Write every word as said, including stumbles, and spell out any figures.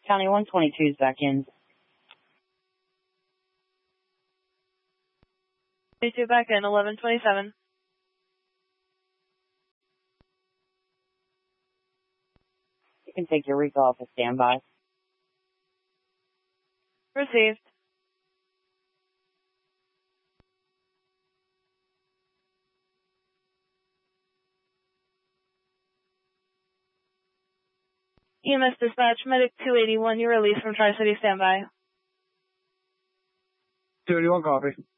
County one twenty-two is back in. twenty-two back in, eleven twenty-seven. You can take your recall off of standby. Received. E M S dispatch, medic two eighty-one, you're released from Tri-City standby. two eighty-one, copy.